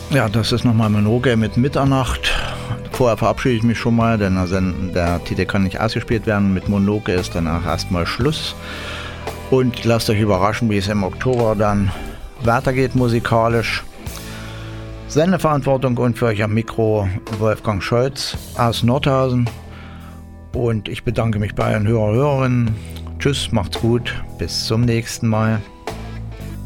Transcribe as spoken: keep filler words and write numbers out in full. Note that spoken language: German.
Ja, das ist nochmal Monoge mit Mitternacht. Vorher verabschiede ich mich schon mal, denn der Titel kann nicht ausgespielt werden. Mit Monoge ist danach erstmal Schluss. Und lasst euch überraschen, wie es im Oktober dann weitergeht musikalisch. Sendeverantwortung und für euch am Mikro Wolfgang Scholz aus Nordhausen. Und ich bedanke mich bei allen Hörer und Hörerinnen. Tschüss, macht's gut, bis zum nächsten Mal.